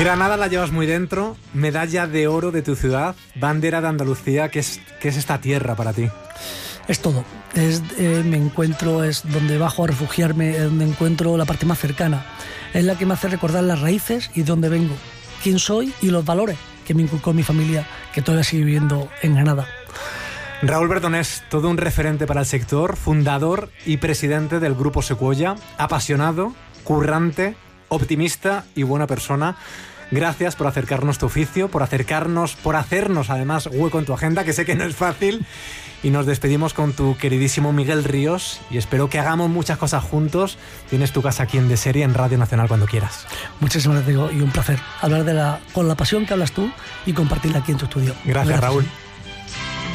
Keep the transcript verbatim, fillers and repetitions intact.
Granada la llevas muy dentro, medalla de oro de tu ciudad, bandera de Andalucía. ¿Qué es, qué es esta tierra para ti? Es todo. Es, eh, me encuentro, es donde bajo a refugiarme, es donde encuentro la parte más cercana. Es la que me hace recordar las raíces y de dónde vengo, quién soy y los valores que me inculcó mi familia, que todavía sigue viviendo en Granada. Raúl Berdonés, todo un referente para el sector, fundador y presidente del Grupo Secuoya, apasionado, currante, optimista y buena persona. Gracias por acercarnos tu oficio, por acercarnos, por hacernos además hueco en tu agenda, que sé que no es fácil. Y nos despedimos con tu queridísimo Miguel Ríos y espero que hagamos muchas cosas juntos. Tienes tu casa aquí en De Serie, en Radio Nacional, cuando quieras. Muchísimas gracias, Diego, y un placer hablar de la, con la pasión que hablas tú y compartirla aquí en tu estudio. Gracias, gracias. Raúl.